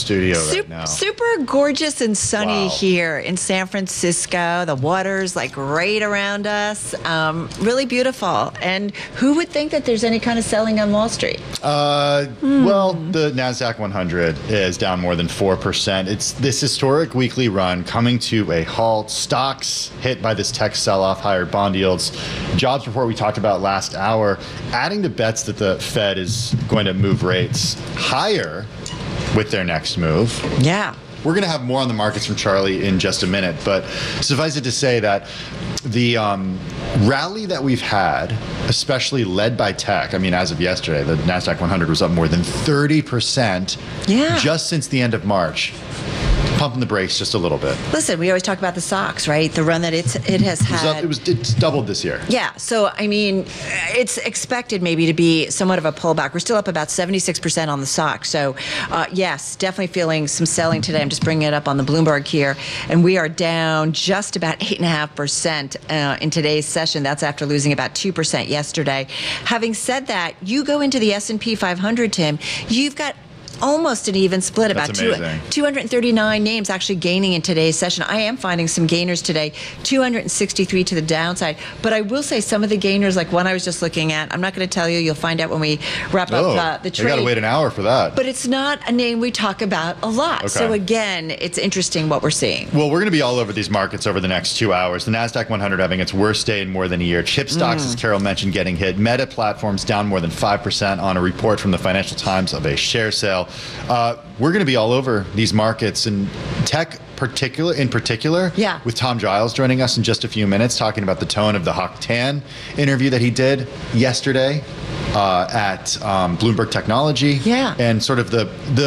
studio right now. Super gorgeous and sunny here in San Francisco. The water's like right around us. Really beautiful. And who would think that there's any kind of selling on Wall Street? Well, the NASDAQ 100 is down more than 4%. It's this historic weekly run coming to a halt. Stocks hit by this tech sell-off, higher bond yields. Jobs report we talked about last hour, adding to bets that the Fed is going to move rates higher with their next move. Yeah. We're going to have more on the markets from Charlie in just a minute, but suffice it to say that the rally that we've had, especially led by tech, I mean, as of yesterday, the NASDAQ 100 was up more than 30% just since the end of March. Pumping the brakes just a little bit. Listen, we always talk about the stocks, right? The run that it has had. It's doubled this year. Yeah. So, I mean, it's expected maybe to be somewhat of a pullback. We're still up about 76% on the stock. So, yes, definitely feeling some selling today. I'm just bringing it up on the Bloomberg here. And we are down just about 8.5% in today's session. That's after losing about 2% yesterday. Having said that, you go into the S&P 500, Tim, you've got almost an even split, about 239 names actually gaining in today's session. I am finding some gainers today, 263 to the downside. But I will say some of the gainers, like one I was just looking at, I'm not going to tell you, you'll find out when we wrap up the trade. You got to wait an hour for that. But it's not a name we talk about a lot. Okay. So again, it's interesting what we're seeing. Well, we're going to be all over these markets over the next 2 hours. The NASDAQ 100 having its worst day in more than a year. Chip stocks, as Carol mentioned, getting hit. Meta platforms down more than 5% on a report from the Financial Times of a share sale. We're going to be all over these markets, and tech in particular, with Tom Giles joining us in just a few minutes, talking about the tone of the Hock Tan interview that he did yesterday at Bloomberg Technology, and sort of the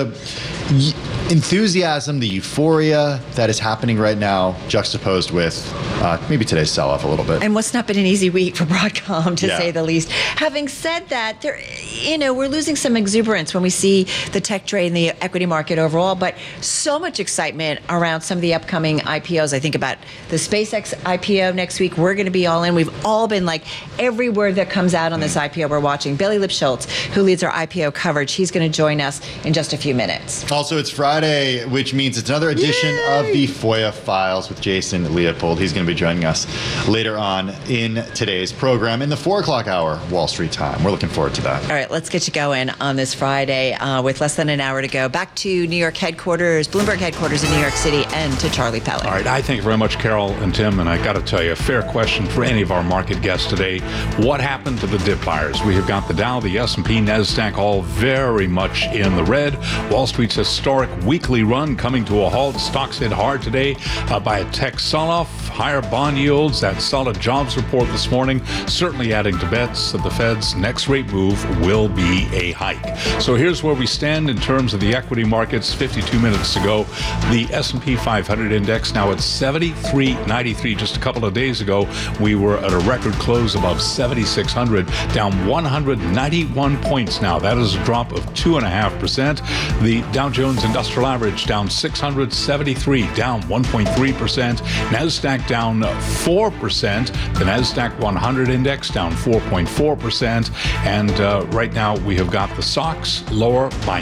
enthusiasm, the euphoria that is happening right now, juxtaposed with maybe today's sell-off a little bit. And what's not been an easy week for Broadcom, to say the least. Having said that, we're losing some exuberance when we see the tech trade and the equity market overall, but so much excitement around some of the upcoming IPOs. I think about the SpaceX IPO next week. We're going to be all in. We've all been like, every word that comes out on this IPO we're watching. Bailey Lipschultz, who leads our IPO coverage, he's going to join us in just a few minutes. Also, it's Friday, which means it's another edition of the FOIA Files with Jason Leopold. He's going to be joining us later on in today's program in the 4 o'clock hour Wall Street time. We're looking forward to that. All right, let's get you going on this Friday with less than an hour to go. Back to New York headquarters, Bloomberg headquarters in New York City, and to Charlie Pelling. All right, I thank you very much, Carol and Tim, and I got to tell you, a fair question for any of our market guests today. What happened to the dip buyers? We have got the Dow, the S&P, NASDAQ all very much in the red. Wall Street's historic weekly run coming to a halt. Stocks hit hard today by a tech sell-off. Higher bond yields, that solid jobs report this morning, certainly adding to bets that the Fed's next rate move will be a hike. So here's where we stand in terms of the equity markets. 52 minutes to go. The S&P 500 index now at 73.93. Just a couple of days ago, we were at a record close above 7,600, down 191 points now. That is a drop of 2.5%. The Dow Jones Industrial Average down 673, down 1.3%. NASDAQ down 4%. The NASDAQ 100 index down 4.4%. And right now we have got the SOX lower by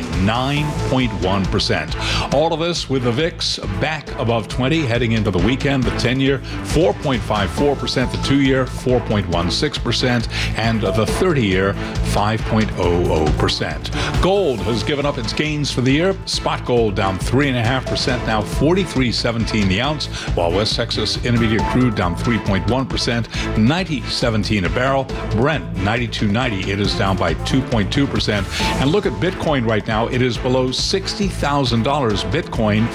9.1%. All of this with the VIX back above 20 heading into the weekend. The 10-year 4.54%, the 2-year 4.16%, and the 30-year 5.00%. Gold has given up its gains for the year. Spot gold down 3.5%, now $43.17 the ounce, while West Texas Intermediate crude down 3.1%, $90.17 a barrel. Brent $92.90. It is down by 2.2%. And look at Bitcoin right now. It is below $60,000. Bitcoin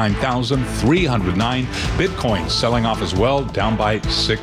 $59,309. Bitcoin selling off as well, down by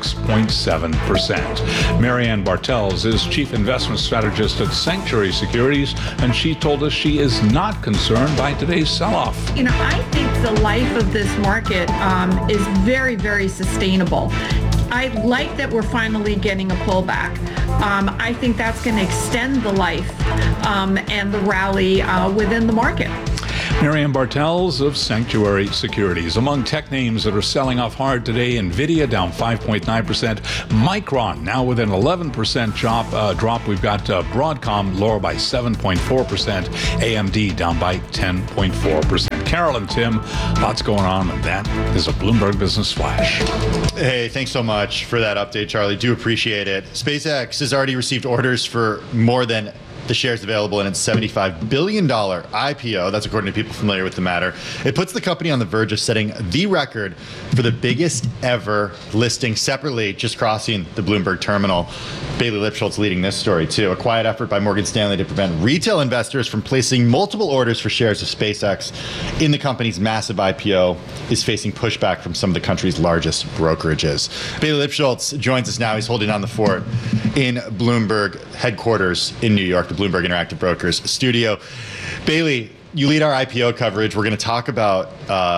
6.7%. Marianne Bartels is Chief Investment Strategist at Sanctuary Securities, and she told us she is not concerned by today's sell-off. I think the life of this market is very, very sustainable. I like that we're finally getting a pullback. I think that's going to extend the life and the rally within the market. Miriam Bartels of Sanctuary Securities. Among tech names that are selling off hard today, NVIDIA down 5.9%. Micron now with an 11% drop. We've got Broadcom lower by 7.4%. AMD down by 10.4%. Carol and Tim, lots going on, and that is a Bloomberg Business Flash. Hey, thanks so much for that update, Charlie. Do appreciate it. SpaceX has already received orders for more than the shares available in its $75 billion IPO. That's according to people familiar with the matter. It puts the company on the verge of setting the record for the biggest ever listing separately, just crossing the Bloomberg terminal. Bailey Lipschultz leading this story, too. A quiet effort by Morgan Stanley to prevent retail investors from placing multiple orders for shares of SpaceX in the company's massive IPO is facing pushback from some of the country's largest brokerages. Bailey Lipschultz joins us now. He's holding on the fort in Bloomberg headquarters in New York, the Bloomberg Interactive Brokers studio. Bailey, you lead our IPO coverage. We're going to talk about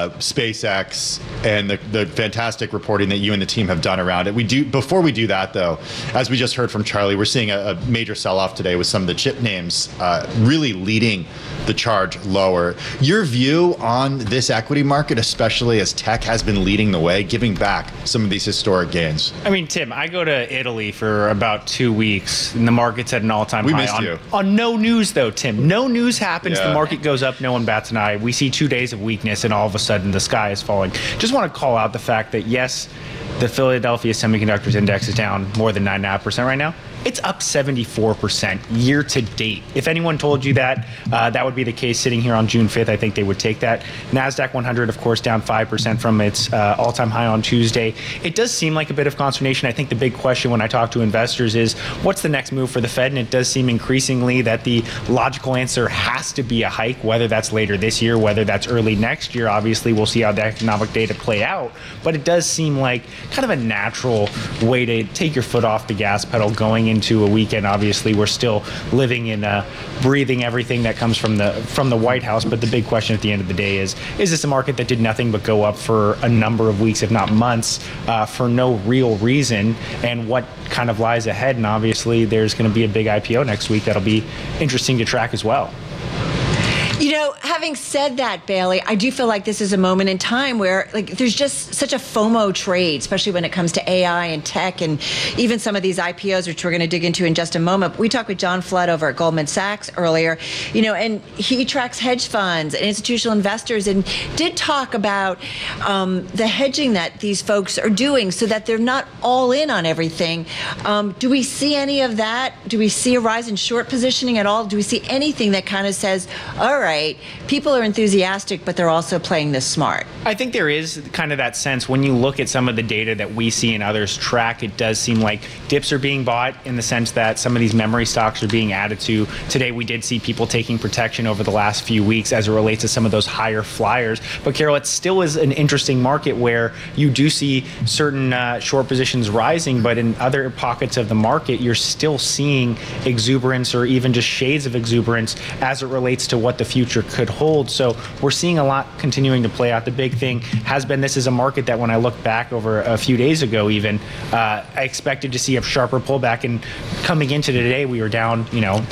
SpaceX and the fantastic reporting that you and the team have done around it. Before we do that, though, as we just heard from Charlie, we're seeing a major sell-off today with some of the chip names really leading the charge lower. Your view on this equity market, especially as tech has been leading the way, giving back some of these historic gains? I mean, Tim, I go to Italy for about 2 weeks, and the market's at an all-time high. We missed you. On no news, though, Tim. No news happens. Yeah. The market goes up. No one bats an eye. We see 2 days of weakness, and all of a sudden the sky is falling. Just want to call out the fact that, yes, the Philadelphia Semiconductors Index is down more than 9.5% right now. It's up 74% year to date. If anyone told you that, that would be the case sitting here on June 5th. I think they would take that. NASDAQ 100, of course, down 5% from its all-time high on Tuesday. It does seem like a bit of consternation. I think the big question when I talk to investors is, what's the next move for the Fed? And it does seem increasingly that the logical answer has to be a hike, whether that's later this year, whether that's early next year. Obviously, we'll see how the economic data play out. But it does seem like kind of a natural way to take your foot off the gas pedal going into a weekend. Obviously, we're still living in breathing everything that comes from the White House. But the big question at the end of the day is this a market that did nothing but go up for a number of weeks, if not months, for no real reason? And what kind of lies ahead? And obviously, there's going to be a big IPO next week that'll be interesting to track as well. You know, having said that, Bailey, I do feel like this is a moment in time where there's just such a FOMO trade, especially when it comes to AI and tech and even some of these IPOs, which we're going to dig into in just a moment. We talked with John Flood over at Goldman Sachs earlier, and he tracks hedge funds and institutional investors and did talk about the hedging that these folks are doing so that they're not all in on everything. Do we see any of that? Do we see a rise in short positioning at all? Do we see anything that kind of says, all right, people are enthusiastic, but they're also playing this smart? I think there is kind of that sense when you look at some of the data that we see and others track. It does seem like dips are being bought in the sense that some of these memory stocks are being added to. Today, we did see people taking protection over the last few weeks as it relates to some of those higher flyers. But Carol, it still is an interesting market where you do see certain short positions rising, but in other pockets of the market, you're still seeing exuberance or even just shades of exuberance as it relates to what the future could hold. So we're seeing a lot continuing to play out. The big thing has been this is a market that when I look back over a few days ago even, I expected to see a sharper pullback, and coming into today we were down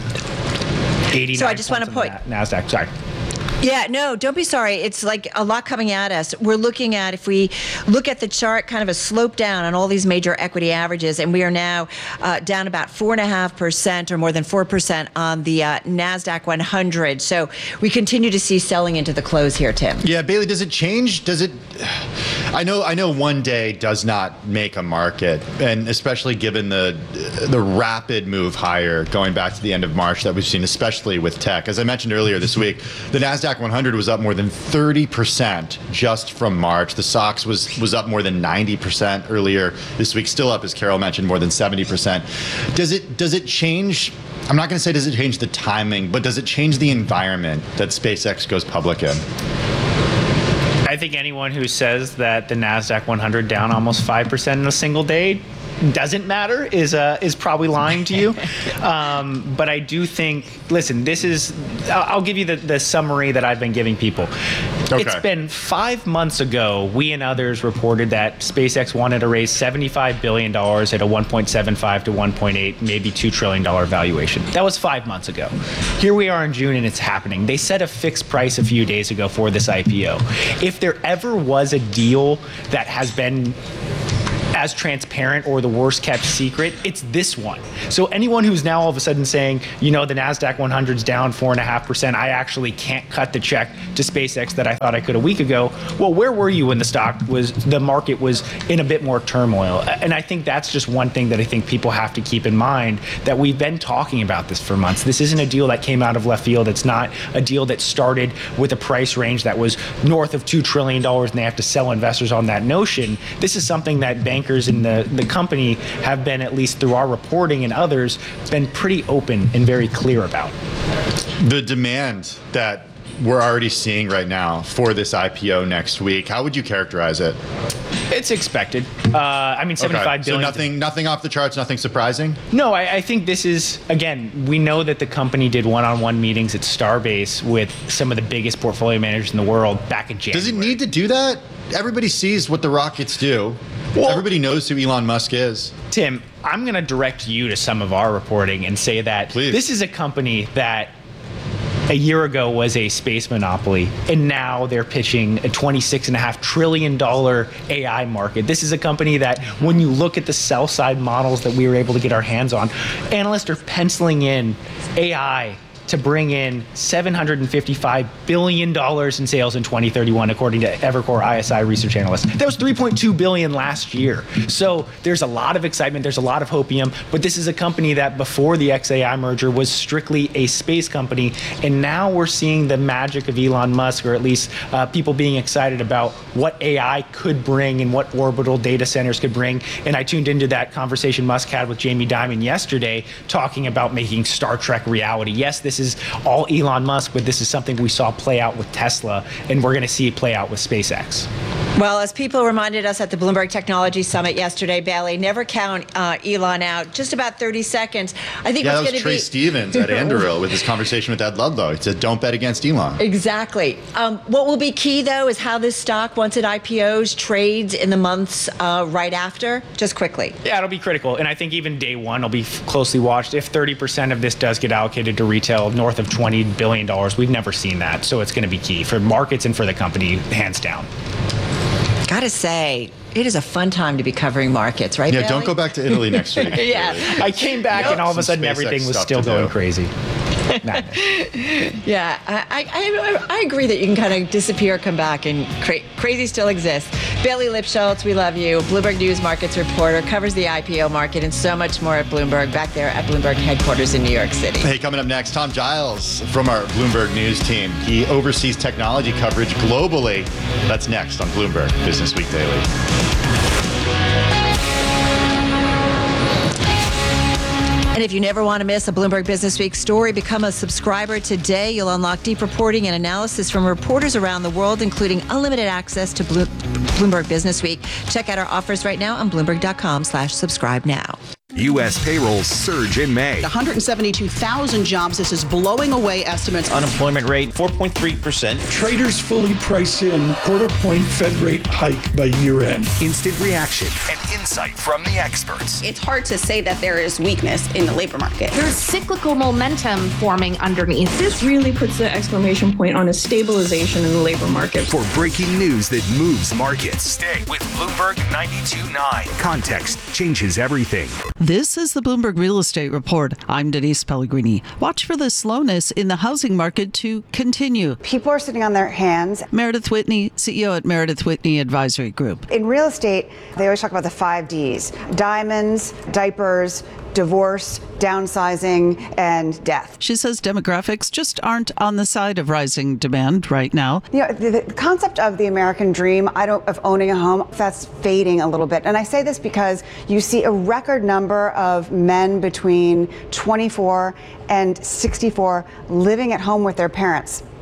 89 So I just want to point NASDAQ. Sorry. Yeah, no, don't be sorry. It's like a lot coming at us. We're looking at, if we look at the chart, kind of a slope down on all these major equity averages, and we are now down about 4.5% or more than 4% on the NASDAQ 100. So we continue to see selling into the close here, Tim. Yeah, Bailey, does it change? Does it? I know one day does not make a market, and especially given the rapid move higher going back to the end of March that we've seen, especially with tech. As I mentioned earlier this week, the NASDAQ 100 was up more than 30% just from March. The SOX was up more than 90% earlier this week, still up, as Carol mentioned, more than 70%. Does it change? I'm not going to say does it change the timing, but does it change the environment that SpaceX goes public in? I think anyone who says that the NASDAQ 100 down almost 5% in a single day doesn't matter is probably lying to you. But I do think, listen, I'll give you the summary that I've been giving people. Okay. It's been 5 months ago, we and others reported that SpaceX wanted to raise $75 billion at a $1.75 to $1.8, maybe $2 trillion valuation. That was 5 months ago. Here we are in June and it's happening. They set a fixed price a few days ago for this IPO. If there ever was a deal that has been as transparent or the worst kept secret, it's this one. So anyone who's now all of a sudden saying, the NASDAQ 100's down 4.5%, I actually can't cut the check to SpaceX that I thought I could a week ago. Well, where were you when the market was in a bit more turmoil? And I think that's just one thing that I think people have to keep in mind, that we've been talking about this for months. This isn't a deal that came out of left field. It's not a deal that started with a price range that was north of $2 trillion and they have to sell investors on that notion. This is something that bankers in the company have been, at least through our reporting and others, been pretty open and very clear about. The demand that we're already seeing right now for this IPO next week, how would you characterize it? It's expected. $75 billion. So nothing off the charts, nothing surprising? No, I think this is, again, we know that the company did one-on-one meetings at Starbase with some of the biggest portfolio managers in the world back in January. Does it need to do that? Everybody sees what the rockets do. Well, everybody knows who Elon Musk is. Tim, I'm going to direct you to some of our reporting and say that this is a company that a year ago was a space monopoly, and now they're pitching a $26.5 trillion AI market. This is a company that, when you look at the sell-side models that we were able to get our hands on, analysts are penciling in AI to bring in $755 billion in sales in 2031, according to Evercore ISI research analysts. That was $3.2 billion last year. So there's a lot of excitement, there's a lot of hopium, but this is a company that before the XAI merger was strictly a space company, and now we're seeing the magic of Elon Musk, or at least people being excited about what AI could bring and what orbital data centers could bring. And I tuned into that conversation Musk had with Jamie Dimon yesterday, talking about making Star Trek reality. Yes, this is all Elon Musk, but this is something we saw play out with Tesla, and we're going to see it play out with SpaceX. Well, as people reminded us at the Bloomberg Technology Summit yesterday, Bailey, never count Elon out. Just about 30 seconds. I think that was Trey Stevens at Anduril with his conversation with Ed Ludlow. He said, don't bet against Elon. Exactly. What will be key, though, is how this stock, once it IPOs, trades in the months right after. Just quickly. Yeah, it'll be critical. And I think even day one will be closely watched. If 30% of this does get allocated to retail, north of $20 billion, we've never seen that. So it's going to be key for markets and for the company, hands down. Gotta say, it is a fun time to be covering markets, right? Yeah, Bailey? don't go back to Italy next week. Yeah. I came back and all of a sudden everything was still going crazy. Yeah, I agree that you can kind of disappear, come back, and crazy still exists. Bailey Lipschultz, we love you. Bloomberg News markets reporter, covers the IPO market and so much more at Bloomberg, back there at Bloomberg headquarters in New York City. Hey, coming up next, Tom Giles from our Bloomberg News team. He oversees technology coverage globally. That's next on Bloomberg Business Week Daily. And if you never want to miss a Bloomberg Business Week story, become a subscriber today. You'll unlock deep reporting and analysis from reporters around the world, including unlimited access to Bloomberg Business Week. Check out our offers right now on Bloomberg.com/subscribe now. U.S. payrolls surge in May. 172,000 jobs. This is blowing away estimates. Unemployment rate, 4.3%. Traders fully price in quarter-point Fed rate hike by year-end. Instant reaction and insight from the experts. It's hard to say that there is weakness in the labor market. There's cyclical momentum forming underneath. This really puts an exclamation point on a stabilization in the labor market. For breaking news that moves markets, stay with Bloomberg 92.9. Context changes everything. This is the Bloomberg Real Estate Report. I'm Denise Pellegrini. Watch for the slowness in the housing market to continue. People are sitting on their hands. Meredith Whitney, CEO at Meredith Whitney Advisory Group. In real estate, they always talk about the 5 Ds: diamonds, diapers, divorce, downsizing, and death. She says demographics just aren't on the side of rising demand right now. You know, the concept of the American dream, of owning a home, that's fading a little bit. And I say this because you see a record number of men between 24 and 64 living at home with their parents.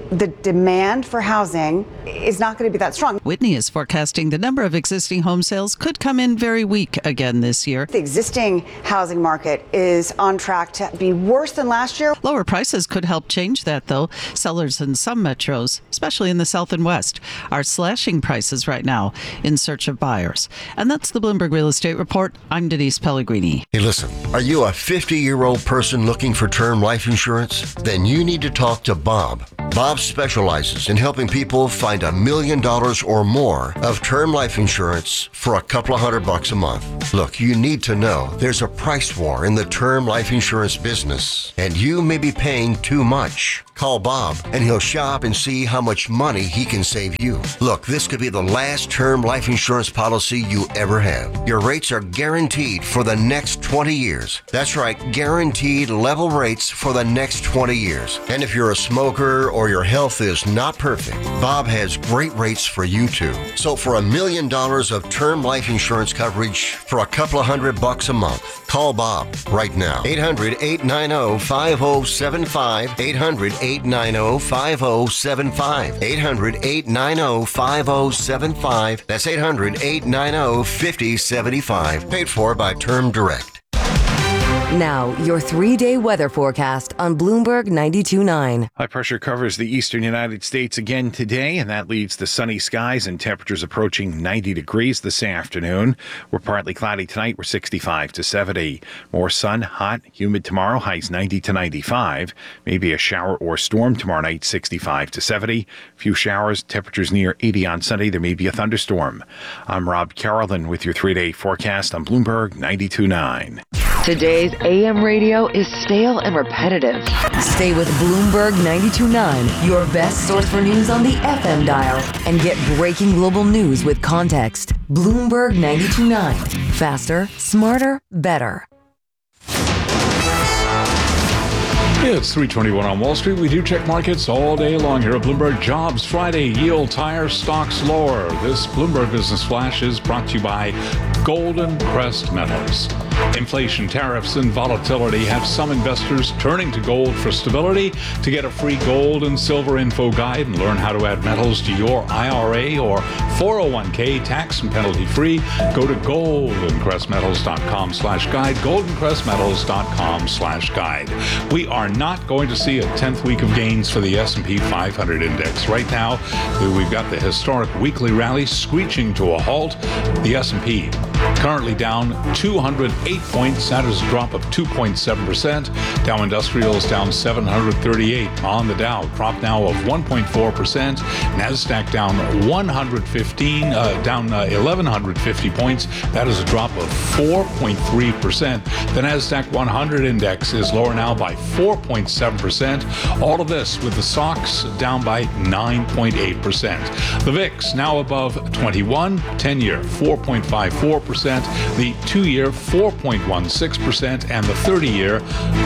the demand for housing is not going to be that strong. Whitney is forecasting the number of existing home sales could come in very weak again this year. The existing housing market is on track to be worse than last year. Lower prices could help change that, though. Sellers in some metros, especially in the South and West, are slashing prices right now in search of buyers. And that's the Bloomberg Real Estate Report. I'm Denise Pellegrini. Hey, listen, are you a 50-year-old person looking for term life insurance? Then you need to talk to Bob. Bob specializes in helping people find $1 million or more of term life insurance for a couple of $100 a month. Look, you need to know there's a price war in the term life insurance business, and you may be paying too much. Call Bob, and he'll shop and see how much money he can save you. Look, this could be the last term life insurance policy you ever have. Your rates are guaranteed for the next 20 years. That's right, guaranteed level rates for the next 20 years. And if you're a smoker or your health is not perfect, Bob has great rates for you too. So for $1 million of term life insurance coverage for a couple of $100 a month, call Bob right now. 800-890-5075. 800-890-5075. 800-890-5075. That's 800-890-5075. Paid for by Term Direct. Now, your 3-day weather forecast on Bloomberg 92.9. High pressure covers the eastern United States again today, and that leads to sunny skies and temperatures approaching 90 degrees this afternoon. We're partly cloudy tonight. We're 65 to 70. More sun, hot, humid tomorrow. Highs 90 to 95. Maybe a shower or storm tomorrow night, 65 to 70. Few showers, temperatures near 80 on Sunday. There may be a thunderstorm. I'm Rob Carolyn with your 3-day forecast on Bloomberg 92.9. Today's AM radio is stale and repetitive. Stay with Bloomberg 92.9, your best source for news on the FM dial, and get breaking global news with context. Bloomberg 92.9. Faster, smarter, better. It's 3:21 on Wall Street. We do check markets all day long here at Bloomberg. Jobs Friday, yield tire stocks lower. This Bloomberg Business Flash is brought to you by Golden Crest Metals. Inflation, tariffs, and volatility have some investors turning to gold for stability. To get a free gold and silver info guide and learn how to add metals to your IRA or 401k tax and penalty free, go to goldencrestmetals.com/guide, goldencrestmetals.com/guide. We are not going to see a 10th week of gains for the S&P 500 index. Right now, we've got the historic weekly rally screeching to a halt. The S&P currently down 208 points. That is a drop of 2.7%. Dow Industrial is down 738 on the Dow. Drop now of 1.4%. NASDAQ down 1,150 points. That is a drop of 4.3%. The NASDAQ 100 index is lower now by 4.7%. All of this with the SOX down by 9.8%. The VIX now above 21, 10-year 4.54%, the 2-year 4.16%, and the 30-year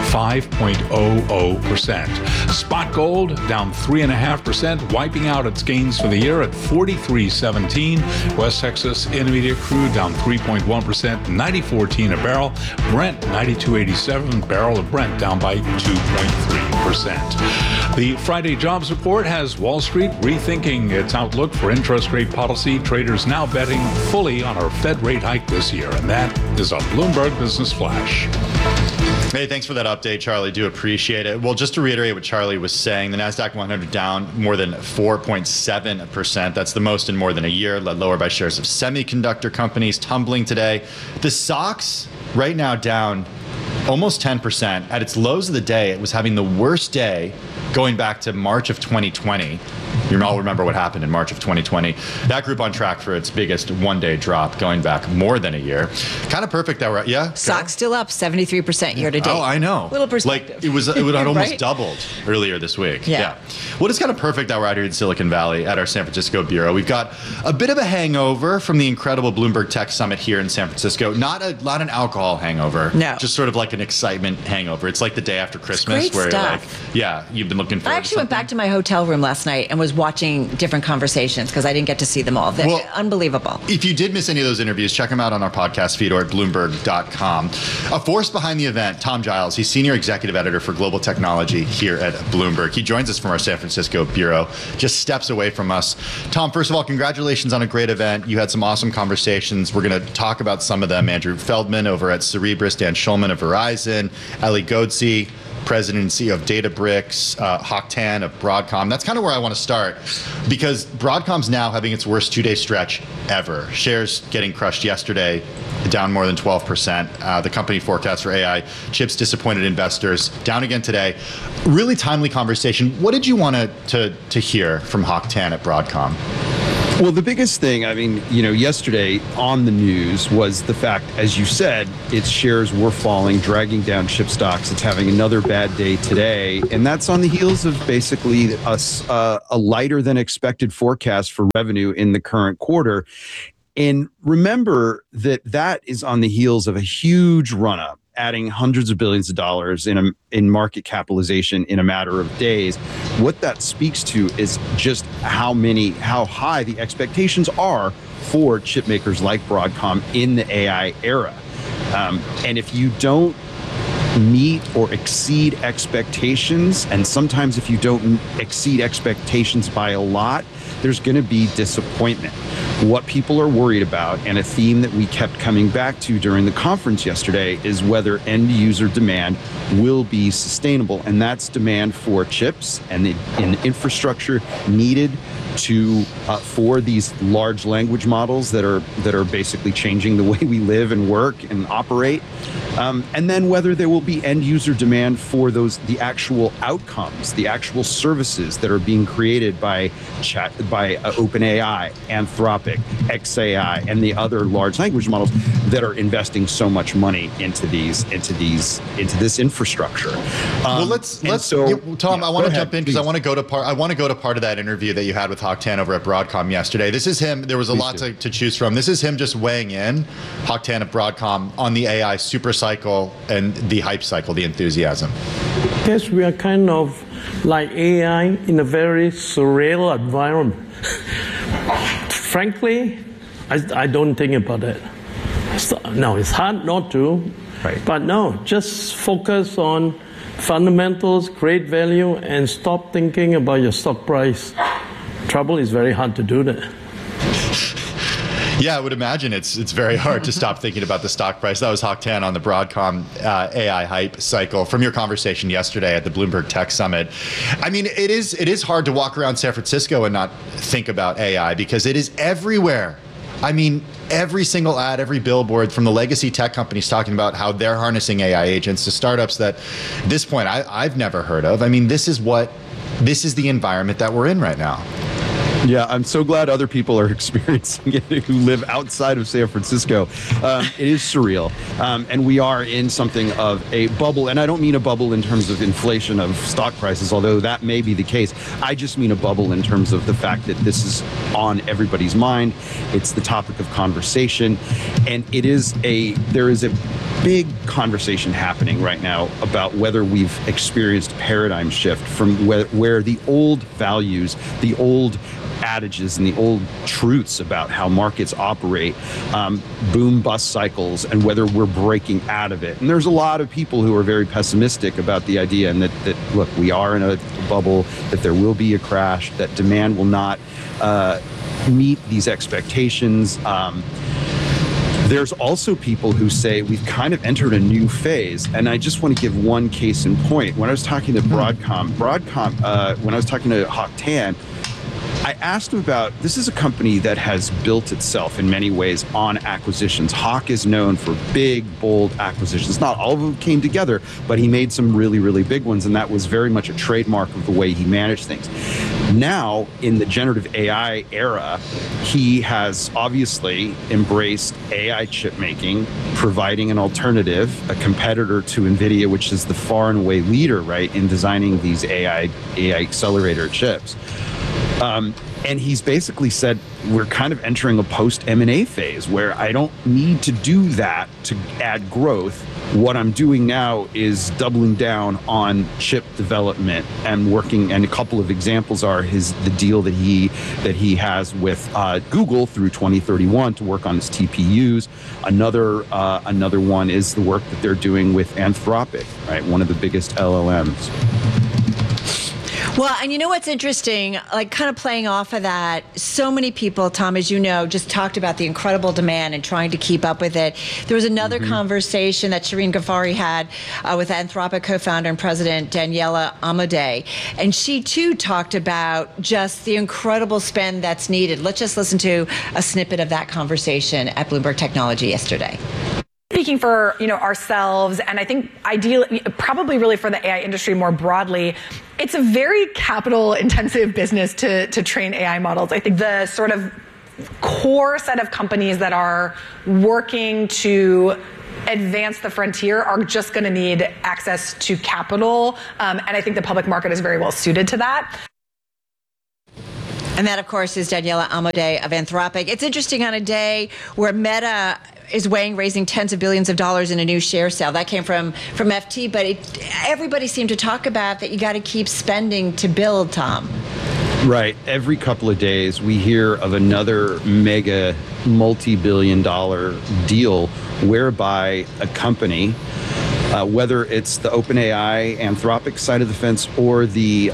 5.00%. Spot gold down 3.5%, wiping out its gains for the year at 43.17. West Texas Intermediate crude down 3.1%, 90.14 a barrel. Brent 92.87 barrel of Brent down by 2.3%. The Friday jobs report has Wall Street rethinking its outlook for interest rate policy. Traders now betting fully on a Fed rate hike this year, and that is a Bloomberg Business Flash. Hey, thanks for that update, Charlie. Do appreciate it. Well, just to reiterate what Charlie was saying, the NASDAQ 100 down more than 4.7%. That's the most in more than a year, led lower by shares of semiconductor companies tumbling today. The SOX right now down almost 10%. At its lows of the day, it was having the worst day going back to March of 2020. You all remember what happened in March of 2020. That group on track for its biggest one-day drop going back more than a year. Kind of perfect that we're, yeah? Stock's still up 73% year to date. Oh, I know. Little perspective. Like, it had almost Right? doubled earlier this week. Yeah. Well, it's kind of perfect that we're out here in Silicon Valley at our San Francisco bureau. We've got a bit of a hangover from the incredible Bloomberg Tech Summit here in San Francisco. Not an alcohol hangover. No. Just sort of like an excitement hangover. It's like the day after Christmas great where stuff. you're like, yeah, you've been looking forward I to actually went something. back to my hotel room last night and was watching different conversations because I didn't get to see them all. They're unbelievable. If you did miss any of those interviews, check them out on our podcast feed or at Bloomberg.com. A force behind the event, Tom Giles. He's Senior Executive Editor for Global Technology here at Bloomberg. He joins us from our San Francisco bureau, just steps away from us. Tom, first of all, congratulations on a great event. You had some awesome conversations. We're going to talk about some of them. Andrew Feldman over at Cerebras, Dan Schulman of Verizon, Ellie Godsey, President and CEO of Databricks, Hock Tan of Broadcom. That's kind of where I want to start because Broadcom's now having its worst two-day stretch ever. Shares getting crushed yesterday, down more than 12%. The company forecast for AI chips disappointed investors, down again today. Really timely conversation. What did you want to hear from Hock Tan at Broadcom? Well, the biggest thing, yesterday on the news was the fact, as you said, its shares were falling, dragging down chip stocks. It's having another bad day today. And that's on the heels of basically a lighter than expected forecast for revenue in the current quarter. And remember that is on the heels of a huge run-up, adding hundreds of billions of dollars in market capitalization in a matter of days. What that speaks to is just how high the expectations are for chip makers like Broadcom in the AI era. And if you don't meet or exceed expectations, and sometimes if you don't exceed expectations by a lot, there's going to be disappointment. What people are worried about, and a theme that we kept coming back to during the conference yesterday, is whether end user demand will be sustainable. And that's demand for chips and the infrastructure needed for these large language models that are basically changing the way we live and work and operate. And then whether there will be end user demand for the actual outcomes, the actual services that are being created by OpenAI, Anthropic, xAI, and the other large language models that are investing so much money into this infrastructure. Tom, I want to jump in because I want to go to part of that interview that you had with Hock Tan over at Broadcom yesterday. This is him. There was a lot to choose from. This is him just weighing in, Hock Tan of Broadcom, on the AI super cycle and the hype cycle, the enthusiasm. Yes, we are kind of like AI in a very surreal environment. Frankly, I don't think about it. No, it's hard not to. Right. But no, just focus on fundamentals, create value, and stop thinking about your stock price. Trouble is very hard to do that. Yeah, I would imagine it's very hard to stop thinking about the stock price. That was Hock Tan on the Broadcom AI hype cycle from your conversation yesterday at the Bloomberg Tech Summit. I mean, it is hard to walk around San Francisco and not think about AI because it is everywhere. I mean, every single ad, every billboard, from the legacy tech companies talking about how they're harnessing AI agents to startups that at this point I've never heard of. I mean, this is the environment that we're in right now. Yeah, I'm so glad other people are experiencing it who live outside of San Francisco. It is surreal. And we are in something of a bubble. And I don't mean a bubble in terms of inflation of stock prices, although that may be the case. I just mean a bubble in terms of the fact that this is on everybody's mind. It's the topic of conversation. And there is a big conversation happening right now about whether we've experienced a paradigm shift from where the old values, the old adages and the old truths about how markets operate, boom bust cycles, and whether we're breaking out of it. And there's a lot of people who are very pessimistic about the idea, and that look, we are in a bubble, that there will be a crash, that demand will not meet these expectations. There's also people who say we've kind of entered a new phase, and I just want to give one case in point. When I was talking to Broadcom, when I was talking to Hock Tan, I asked him about, this is a company that has built itself in many ways on acquisitions. Hock is known for big, bold acquisitions. Not all of them came together, but he made some really, really big ones, and that was very much a trademark of the way he managed things. Now, in the generative AI era, he has obviously embraced AI chip making, providing an alternative, a competitor to NVIDIA, which is the far and away leader, right, in designing these AI accelerator chips. And he's basically said, we're kind of entering a post-M&A phase where I don't need to do that to add growth. What I'm doing now is doubling down on chip development and working. And a couple of examples are the deal that he has with Google through 2031 to work on his TPUs. Another one is the work that they're doing with Anthropic, right? One of the biggest LLMs. Well, and you know what's interesting, like kind of playing off of that, so many people, Tom, as you know, just talked about the incredible demand and trying to keep up with it. There was another conversation that Shireen Ghaffari had with Anthropic co-founder and president Daniela Amodei, and she too talked about just the incredible spend that's needed. Let's just listen to a snippet of that conversation at Bloomberg Technology yesterday. Speaking for ourselves, and I think ideally, probably really for the AI industry more broadly, it's a very capital-intensive business to train AI models. I think the sort of core set of companies that are working to advance the frontier are just going to need access to capital, and I think the public market is very well suited to that. And that, of course, is Daniela Amodei of Anthropic. It's interesting on a day where Meta is weighing raising tens of billions of dollars in a new share sale. That came from FT, but everybody seemed to talk about that you got to keep spending to build, Tom. Right. Every couple of days, we hear of another mega multi-billion-dollar deal whereby a company, whether it's the OpenAI, Anthropic side of the fence, or the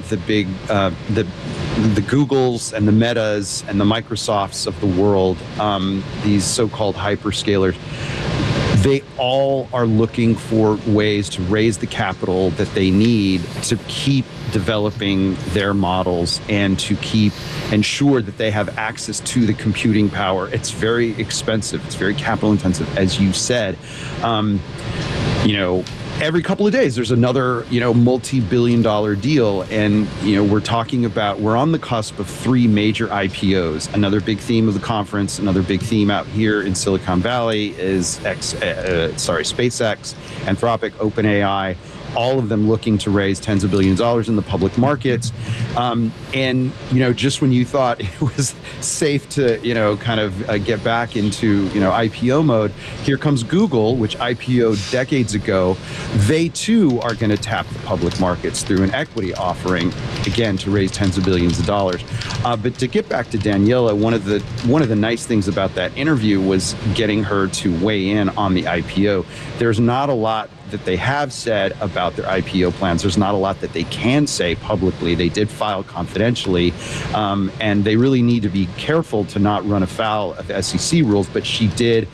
Googles and the Metas and the Microsofts of the world, these so-called hyperscalers, they all are looking for ways to raise the capital that they need to keep developing their models and to keep ensure that they have access to the computing power. It's very expensive. It's very capital intensive, as you said. Every couple of days, there's another, multi-billion-dollar deal. And, we're on the cusp of 3 major IPOs. Another big theme of the conference, another big theme out here in Silicon Valley is SpaceX, Anthropic, OpenAI, all of them looking to raise tens of billions of dollars in the public markets. Just when you thought it was safe to, get back into, IPO mode, here comes Google, which IPO'd decades ago. They too are going to tap the public markets through an equity offering, again, to raise tens of billions of dollars. But to get back to Daniela, one of the nice things about that interview was getting her to weigh in on the IPO. There's not a lot that they have said about their IPO plans. There's not a lot that they can say publicly. They did file confidentially, and they really need to be careful to not run afoul of the SEC rules. But she did,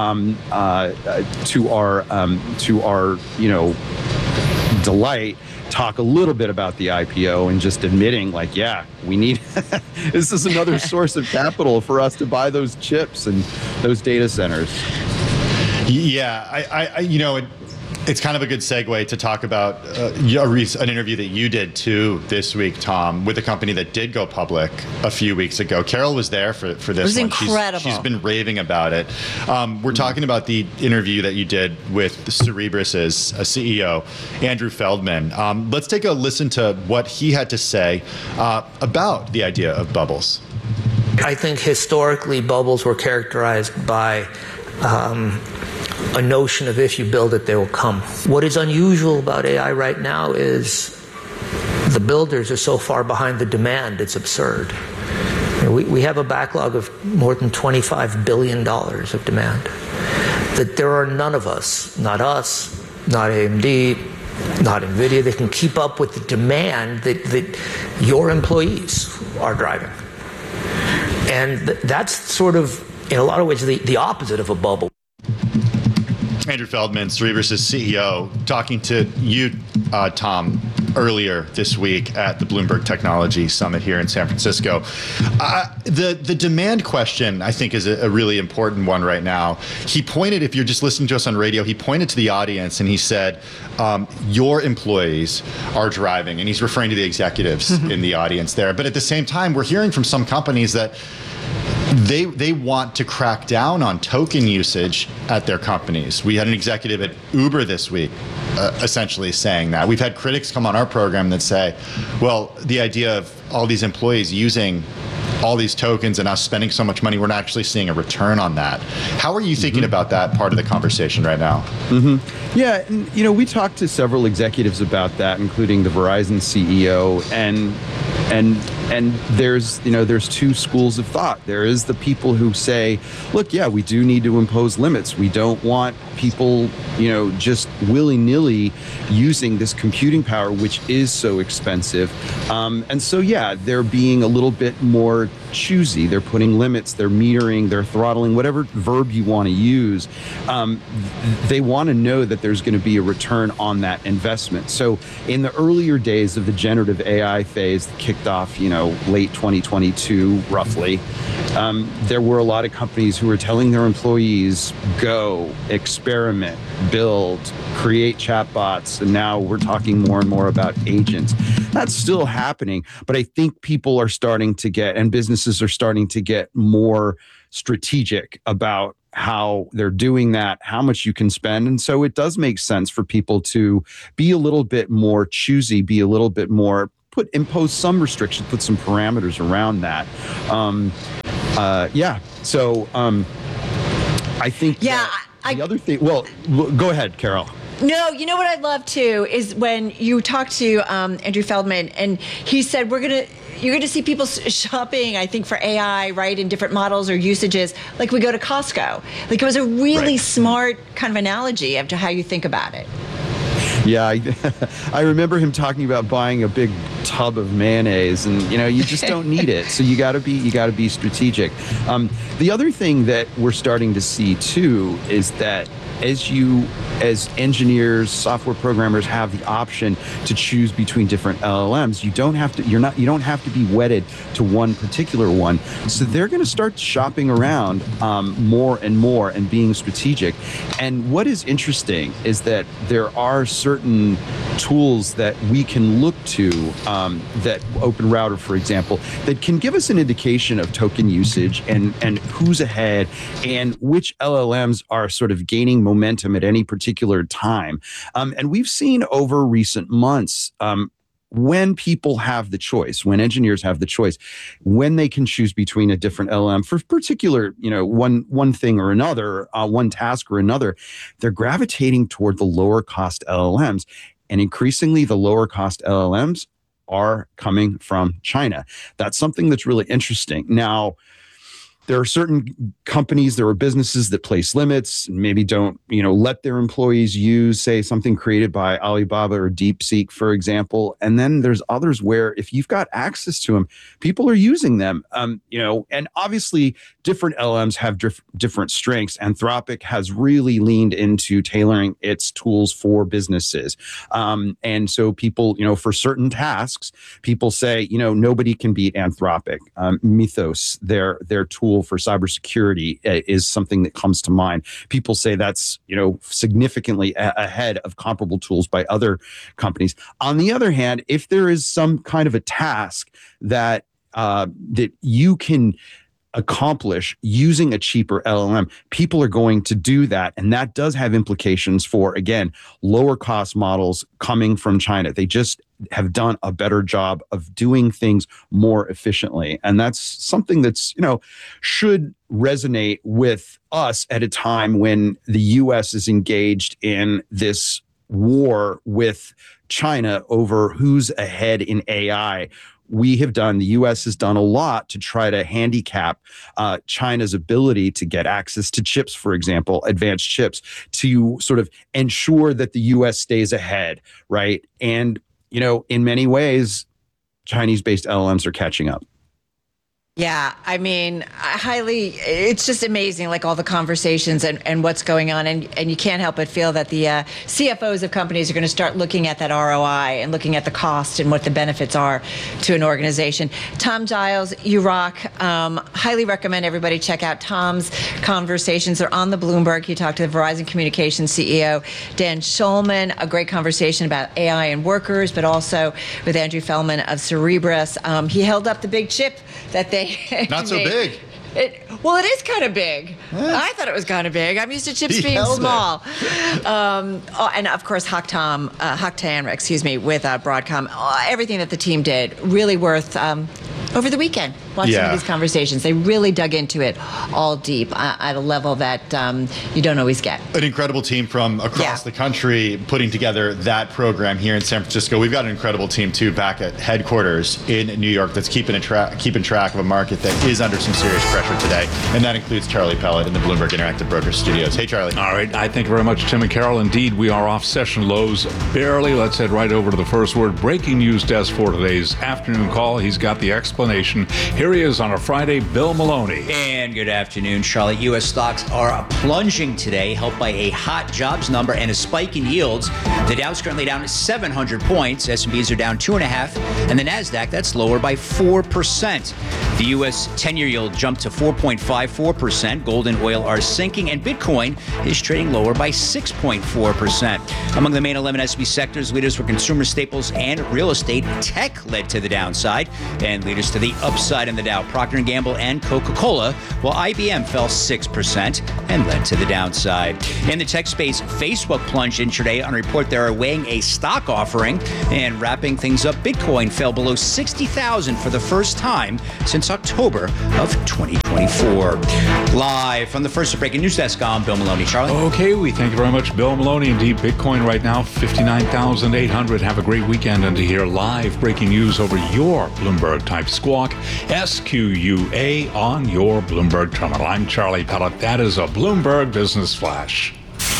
to our delight, talk a little bit about the IPO and just admitting, we need this is another source of capital for us to buy those chips and those data centers. Yeah, it's kind of a good segue to talk about an interview that you did too this week, Tom, with a company that did go public a few weeks ago. Carol was there for this one. It was incredible. She's been raving about it. We're talking about the interview that you did with Cerebras' CEO, Andrew Feldman. Let's take a listen to what he had to say about the idea of bubbles. I think historically bubbles were characterized by a notion of if you build it, they will come. What is unusual about AI right now is the builders are so far behind the demand, it's absurd. We have a backlog of more than $25 billion of demand. That there are none of us, not AMD, not NVIDIA, that can keep up with the demand that your employees are driving. And that's sort of, in a lot of ways, the opposite of a bubble. Andrew Feldman, Cerebras' CEO, talking to you, Tom, earlier this week at the Bloomberg Technology Summit here in San Francisco. The demand question, I think, is a really important one right now. He pointed, if you're just listening to us on radio, he pointed to the audience and he said, your employees are driving, and he's referring to the executives in the audience there. But at the same time, we're hearing from some companies that they want to crack down on token usage at their companies. We had an executive at Uber this week essentially saying that. We've had critics come on our program that say, well, the idea of all these employees using all these tokens and us spending so much money, we're not actually seeing a return on that. How are you thinking about that part of the conversation right now? Yeah, and, we talked to several executives about that, including the Verizon CEO, and there's two schools of thought. There is the people who say, look, yeah, we do need to impose limits. We don't want people, just willy-nilly using this computing power, which is so expensive. And so, yeah, they're being a little bit more choosy. They're putting limits, they're metering, they're throttling, whatever verb you want to use. They want to know that there's going to be a return on that investment. So in the earlier days of the generative AI phase that kicked off, late 2022, roughly, there were a lot of companies who were telling their employees, go, experiment, build, create chatbots, and now we're talking more and more about agents. That's still happening, but I think people are starting to get, and businesses are starting to get more strategic about how they're doing that, how much you can spend. And so it does make sense for people to be a little bit more choosy, be a little bit more, impose some restrictions, put some parameters around that. So I think the other thing, well, go ahead, Carol. No, you know what I'd love too is when you talked to Andrew Feldman and he said you're going to see people shopping, I think, for AI, right, in different models or usages, like we go to Costco. Like it was a really smart kind of analogy of to how you think about it. Yeah, I remember him talking about buying a big tub of mayonnaise, and you just don't need it. So you got to be strategic. The other thing that we're starting to see too is that as engineers, software programmers have the option to choose between different LLMs, you don't have to be wedded to one particular one. So they're going to start shopping around more and more and being strategic. And what is interesting is that there are certain tools that we can look to, that OpenRouter, for example, that can give us an indication of token usage and who's ahead and which LLMs are sort of gaining momentum at any particular time. And we've seen over recent months, when people have the choice, when engineers have the choice, when they can choose between a different LLM for particular, one thing or another, one task or another, they're gravitating toward the lower cost LLMs. And increasingly, the lower cost LLMs are coming from China. That's something that's really interesting. Now, there are certain companies, there are businesses that place limits, maybe don't, let their employees use, say, something created by Alibaba or DeepSeek, for example. And then there's others where if you've got access to them, people are using them, and obviously different LLMs have different strengths. Anthropic has really leaned into tailoring its tools for businesses. And so people, for certain tasks, people say, nobody can beat Anthropic. Mythos, their tool for cybersecurity, is something that comes to mind. People say that's, significantly ahead of comparable tools by other companies. On the other hand, if there is some kind of a task that you can accomplish using a cheaper LLM, people are going to do that. And that does have implications for, again, lower cost models coming from China. They just have done a better job of doing things more efficiently. And that's something that's, should resonate with us at a time when the US is engaged in this war with China over who's ahead in AI. The U.S. has done a lot to try to handicap China's ability to get access to chips, for example, advanced chips, to sort of ensure that the U.S. stays ahead, right? And, in many ways, Chinese-based LLMs are catching up. Yeah, I mean, it's just amazing, like all the conversations and what's going on. And you can't help but feel that the CFOs of companies are going to start looking at that ROI and looking at the cost and what the benefits are to an organization. Tom Giles, you rock. Highly recommend everybody check out Tom's conversations. They're on the Bloomberg. He talked to the Verizon Communications CEO, Dan Schulman, a great conversation about AI and workers, but also with Andrew Feldman of Cerebras. He held up the big chip that they not so big. It is kind of big. I thought it was kind of big. I'm used to chips being small. And of course, Hock Tan, with Broadcom. Everything that the team did, really worth over the weekend. Watch some of these conversations. They really dug into it all deep at a level that you don't always get. An incredible team from across the country putting together that program here in San Francisco. We've got an incredible team, too, back at headquarters in New York that's keeping track of a market that is under some serious pressure today. And that includes Charlie Pellet in the Bloomberg Interactive Broker Studios. Hey, Charlie. All right. I thank you very much, Tim and Carol. Indeed, we are off session lows barely. Let's head right over to the first word breaking news desk for today's afternoon call. He's got the explanation. Here he is on a Friday, Bill Maloney. And good afternoon, Charlotte. U.S. stocks are plunging today, helped by a hot jobs number and a spike in yields. The Dow's currently down 700 points. S&Ps are down 2.5%, and the Nasdaq, that's lower by 4%. The U.S. 10-year yield jumped to 4.54%. Gold and oil are sinking, and Bitcoin is trading lower by 6.4%. Among the main 11 S&P sectors, leaders were consumer staples and real estate. Tech led to the downside, and leaders to the upside in the Dow. Procter & Gamble and Coca-Cola, while IBM fell 6% and led to the downside. In the tech space, Facebook plunged intraday on a report they are weighing a stock offering. And wrapping things up, Bitcoin fell below 60,000 for the first time since October of 2024. Live from the first breaking news desk, I'm Bill Maloney. Charlie? Okay, we thank you very much, Bill Maloney. Indeed, Bitcoin right now, 59,800. Have a great weekend, and to hear live breaking news over your Bloomberg type squawk, SQUA on your Bloomberg terminal. I'm Charlie Pellet. That is a Bloomberg Business Flash.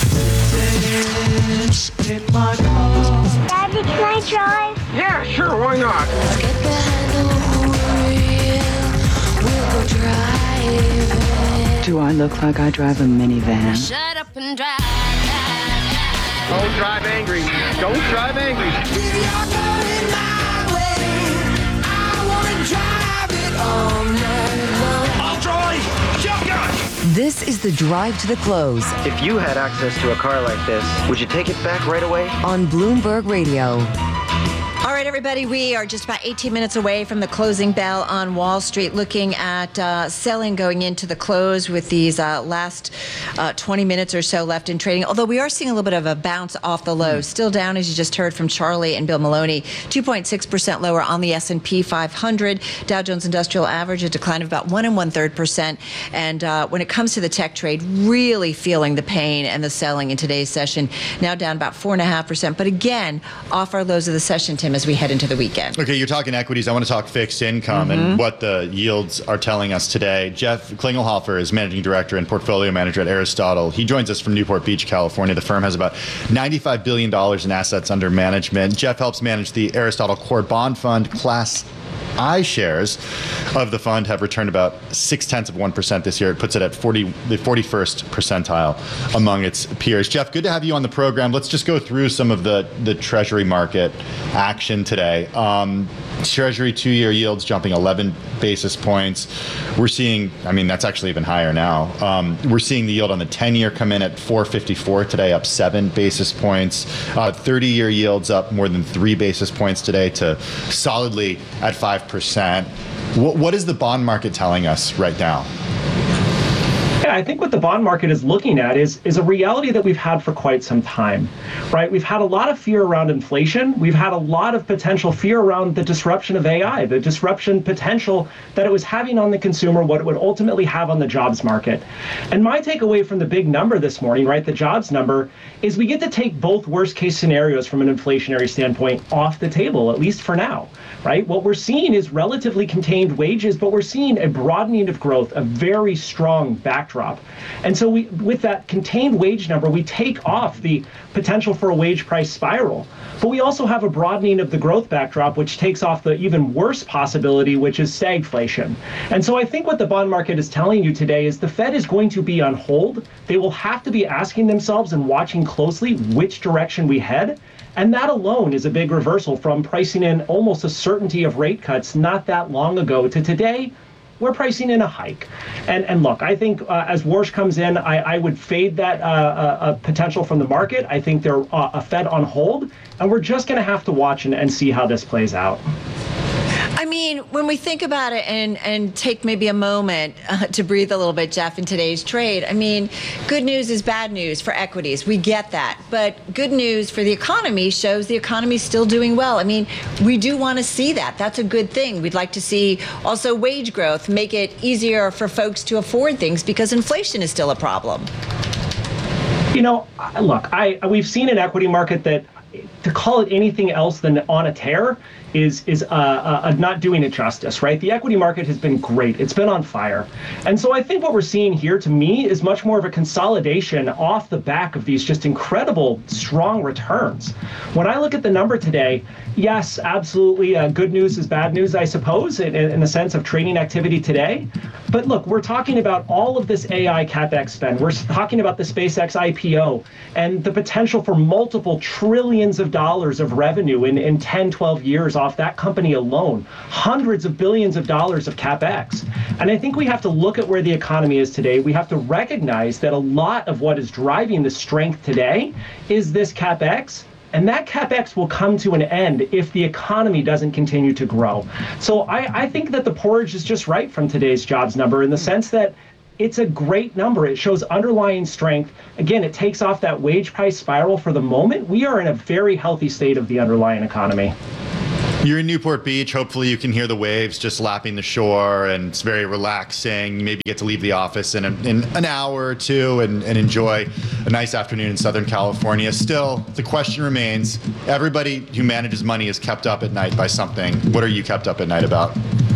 Daddy, can I drive? Yeah, sure, why not? Let's get behind the wheel. We'll go driving. Do I look like I drive a minivan? Shut up and drive. Don't drive angry. Don't drive angry. I'll drive. Shotgun. This is the drive to the close. If you had access to a car like this, would you take it back right away? On Bloomberg Radio. All right, everybody, we are just about 18 minutes away from the closing bell on Wall Street, looking at selling going into the close with these last 20 minutes or so left in trading. Although we are seeing a little bit of a bounce off the low. Still down, as you just heard from Charlie and Bill Maloney, 2.6% lower on the S&P 500. Dow Jones Industrial Average, a decline of about 1 1/3%. And when it comes to the tech trade, really feeling the pain and the selling in today's session, now down about 4.5%. But again, off our lows of the session, Tim, as we head into the weekend. Okay, you're talking equities. I want to talk fixed income and what the yields are telling us today. Jeff Klingelhofer is Managing Director and Portfolio Manager at Aristotle. He joins us from Newport Beach, California. The firm has about $95 billion in assets under management. Jeff helps manage the Aristotle Core Bond Fund. Class I shares of the fund have returned about 0.6% this year. It puts it at the 41st percentile among its peers. Jeff, good to have you on the program. Let's just go through some of the Treasury market action today. Treasury 2-year yields jumping 11 basis points. We're seeing, that's actually even higher now. We're seeing the yield on the 10-year come in at 4.54 today, up 7 basis points. 30-year yields up more than 3 basis points today to solidly at 5%. What is the bond market telling us right now? Yeah, I think what the bond market is looking at is a reality that we've had for quite some time, right? We've had a lot of fear around inflation. We've had a lot of potential fear around the disruption of AI, the disruption potential that it was having on the consumer, what it would ultimately have on the jobs market. And my takeaway from the big number this morning, right, the jobs number, is we get to take both worst case scenarios from an inflationary standpoint off the table, at least for now, right? What we're seeing is relatively contained wages, but we're seeing a broadening of growth, a very strong backdrop. And so with that contained wage number, we take off the potential for a wage price spiral. But we also have a broadening of the growth backdrop, which takes off the even worse possibility, which is stagflation. And so I think what the bond market is telling you today is the Fed is going to be on hold. They will have to be asking themselves and watching closely which direction we head. And that alone is a big reversal from pricing in almost a certainty of rate cuts not that long ago to today. We're pricing in a hike. And look, I think as Warsh comes in, I would fade that potential from the market. I think they're a Fed on hold, and we're just going to have to watch and see how this plays out. mean, when we think about it and take maybe a moment to breathe a little bit, Jeff, in today's trade, I mean, good news is bad news for equities. We get that. But good news for the economy shows the economy is still doing well. I mean, we do want to see that. That's a good thing. We'd like to see also wage growth, make it easier for folks to afford things because inflation is still a problem. You know, look, we've seen an equity market that to call it anything else than on a tear is not doing it justice, right? The equity market has been great. It's been on fire. And so I think what we're seeing here, to me, is much more of a consolidation off the back of these just incredible, strong returns. When I look at the number today, yes, absolutely, good news is bad news, I suppose, in the sense of trading activity today. But look, we're talking about all of this AI CapEx spend. We're talking about the SpaceX IPO and the potential for multiple trillions of dollars of revenue in 10, 12 years off that company alone, hundreds of billions of dollars of CapEx. And I think we have to look at where the economy is today. We have to recognize that a lot of what is driving the strength today is this CapEx. And that CapEx will come to an end if the economy doesn't continue to grow. So I think that the porridge is just right from today's jobs number in the sense that it's a great number. It shows underlying strength. Again, it takes off that wage price spiral for the moment. We are in a very healthy state of the underlying economy. You're in Newport Beach. Hopefully you can hear the waves just lapping the shore, and it's very relaxing. You maybe get to leave the office in an hour or two and enjoy a nice afternoon in Southern California. Still, the question remains, everybody who manages money is kept up at night by something. What are you kept up at night about?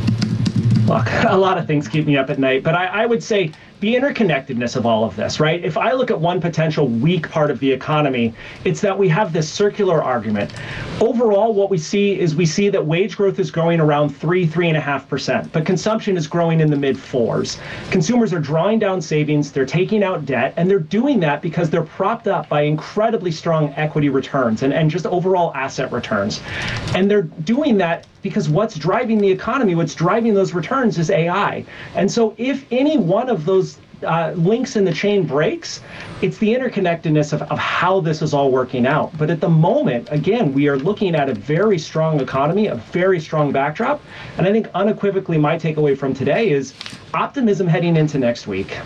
Look, a lot of things keep me up at night, but I would say the interconnectedness of all of this, right? If I look at one potential weak part of the economy, it's that we have this circular argument. Overall, what we see that wage growth is growing around 3.5%, but consumption is growing in the mid-4s. Consumers are drawing down savings, they're taking out debt, and they're doing that because they're propped up by incredibly strong equity returns and just overall asset returns. And they're doing that because what's driving the economy, what's driving those returns is AI. And so if any one of those links in the chain breaks, it's the interconnectedness of how this is all working out. But at the moment, again, we are looking at a very strong economy, a very strong backdrop. And I think unequivocally my takeaway from today is optimism heading into next week.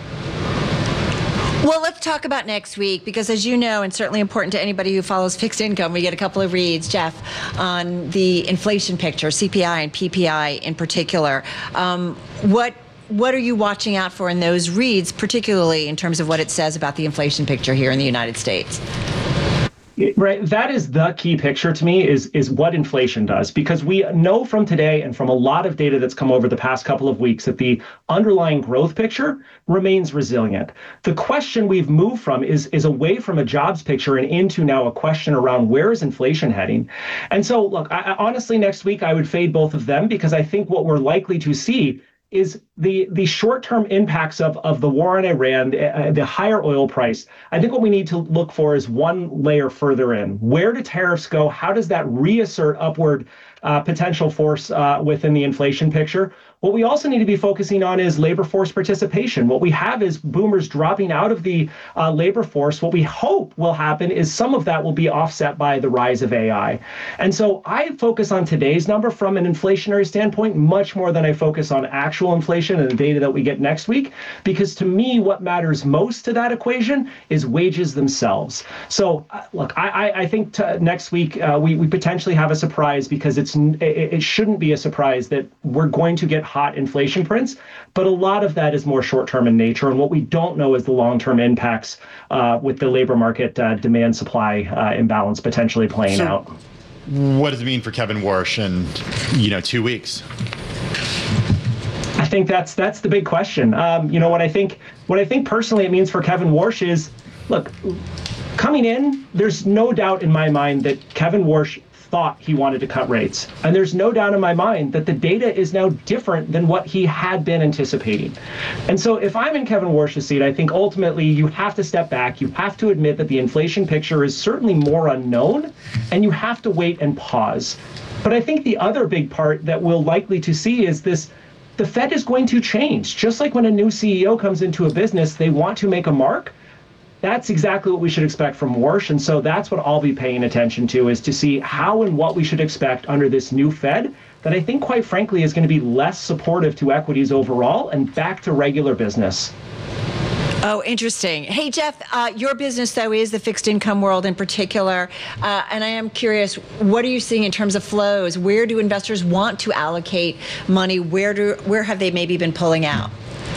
Well, let's talk about next week, because as you know, and certainly important to anybody who follows fixed income, we get a couple of reads, Jeff, on the inflation picture, CPI and PPI in particular. What are you watching out for in those reads, particularly in terms of what it says about the inflation picture here in the United States? Right. That is the key picture to me is what inflation does, because we know from today and from a lot of data that's come over the past couple of weeks that the underlying growth picture remains resilient. The question we've moved from is away from a jobs picture and into now a question around where is inflation heading. And so, look, honestly, next week I would fade both of them, because I think what we're likely to see is the short-term impacts of the war in Iran, the higher oil price. I think what we need to look for is one layer further in. Where do tariffs go? How does that reassert upward potential force within the inflation picture? What we also need to be focusing on is labor force participation. What we have is boomers dropping out of the labor force. What we hope will happen is some of that will be offset by the rise of AI. And so I focus on today's number from an inflationary standpoint much more than I focus on actual inflation and the data that we get next week, because to me, what matters most to that equation is wages themselves. So look, I think next week we potentially have a surprise, because it shouldn't be a surprise that we're going to get hot inflation prints, but a lot of that is more short-term in nature. And what we don't know is the long-term impacts with the labor market demand-supply imbalance potentially playing out. What does it mean for Kevin Warsh in 2 weeks? I think that's the big question. What I think personally it means for Kevin Warsh is, look, coming in, there's no doubt in my mind that Kevin Warsh thought he wanted to cut rates. And there's no doubt in my mind that the data is now different than what he had been anticipating. And so if I'm in Kevin Warsh's seat, I think ultimately you have to step back. You have to admit that the inflation picture is certainly more unknown, and you have to wait and pause. But I think the other big part that we'll likely to see is this: the Fed is going to change. Just like when a new CEO comes into a business, they want to make a mark. That's exactly what we should expect from Warsh. And so that's what I'll be paying attention to, is to see how and what we should expect under this new Fed, that I think, quite frankly, is going to be less supportive to equities overall and back to regular business. Oh, interesting. Hey, Jeff, your business, though, is the fixed income world in particular. And I am curious, what are you seeing in terms of flows? Where do investors want to allocate money? Where have they maybe been pulling out?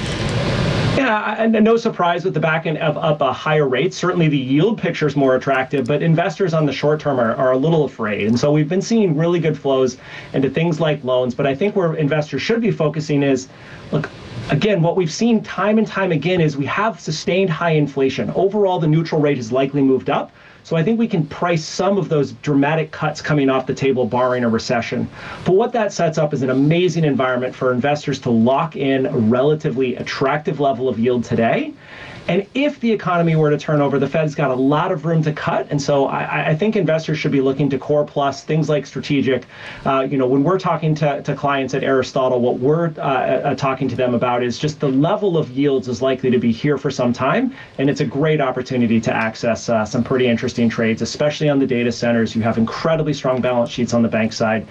Yeah, and no surprise with the back end of up a higher rate. Certainly the yield picture is more attractive, but investors on the short term are a little afraid. And so we've been seeing really good flows into things like loans. But I think where investors should be focusing is, look, again, what we've seen time and time again is we have sustained high inflation. Overall, the neutral rate has likely moved up. So I think we can price some of those dramatic cuts coming off the table, barring a recession. But what that sets up is an amazing environment for investors to lock in a relatively attractive level of yield today. And if the economy were to turn over, the Fed's got a lot of room to cut. And so I think investors should be looking to Core Plus, things like strategic. When we're talking to clients at Aristotle, what we're talking to them about is just the level of yields is likely to be here for some time. And it's a great opportunity to access some pretty interesting trades, especially on the data centers. You have incredibly strong balance sheets on the bank side.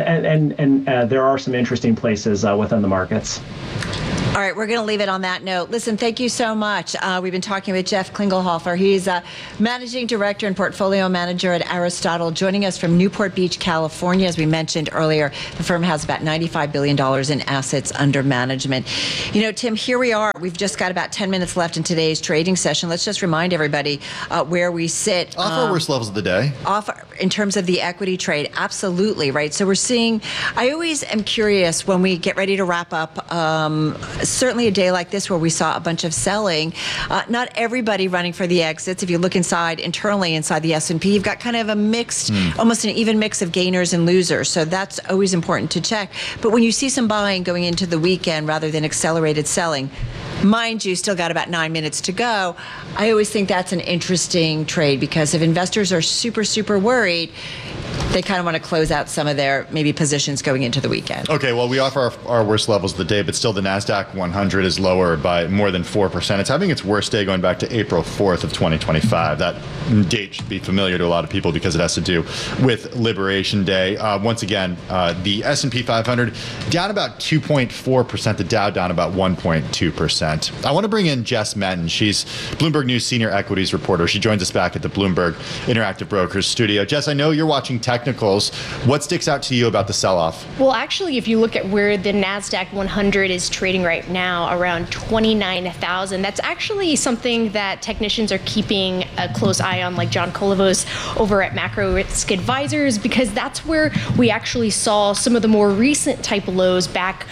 And there are some interesting places within the markets. All right, we're going to leave it on that note. Listen, thank you so much. We've been talking with Jeff Klingelhofer. He's Managing Director and Portfolio Manager at Aristotle, joining us from Newport Beach, California. As we mentioned earlier, the firm has about $95 billion in assets under management. You know, Tim, here we are. We've just got about 10 minutes left in today's trading session. Let's just remind everybody where we sit. Off our worst levels of the day. Off in terms of the equity trade, absolutely, right? So we're seeing, I always am curious when we get ready to wrap up, certainly a day like this where we saw a bunch of selling, not everybody running for the exits. If you look internally inside the S&P, you've got kind of a mixed, almost an even mix of gainers and losers. So that's always important to check. But when you see some buying going into the weekend rather than accelerated selling, mind you, still got about 9 minutes to go. I always think that's an interesting trade because if investors are super, super worried, they kind of want to close out some of their maybe positions going into the weekend. Okay, well, we offer our worst levels of the day, but still the NASDAQ 100 is lower by more than 4%. It's having its worst day going back to April 4th of 2025. That date should be familiar to a lot of people because it has to do with Liberation Day. Once again, the S&P 500 down about 2.4%, the Dow down about 1.2%. I want to bring in Jess Menton. She's Bloomberg News senior equities reporter. She joins us back at the Bloomberg Interactive Brokers studio. Jess, I know you're watching technicals. What sticks out to you about the sell-off? Well, actually, if you look at where the NASDAQ 100 is trading right now, around 29,000, that's actually something that technicians are keeping a close eye on, like John Kolovos over at Macro Risk Advisors, because that's where we actually saw some of the more recent type lows back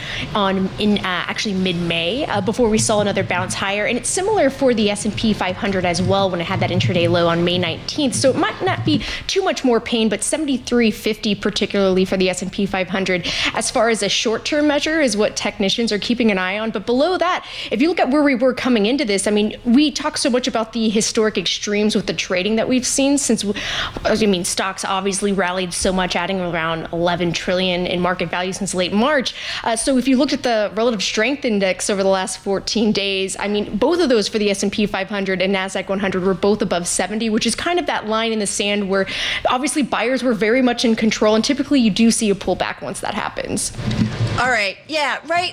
in actually mid-May, before we saw another bounce higher. And it's similar for the S&P 500 as well when it had that intraday low on May 19th. So it might not be too much more pain, but 73.50 particularly for the S&P 500 as far as a short-term measure is what technicians are keeping an eye on. But below that, if you look at where we were coming into this, I mean, we talk so much about the historic extremes with the trading that we've seen since, stocks obviously rallied so much, adding around 11 trillion in market value since late March. So if you looked at the relative strength index over the last 14 days, I mean, both of those for the S&P 500 and NASDAQ 100 were both above 70, which is kind of that line in the sand where obviously buyers were very much in control, and typically you do see a pullback once that happens. All right. Yeah, right.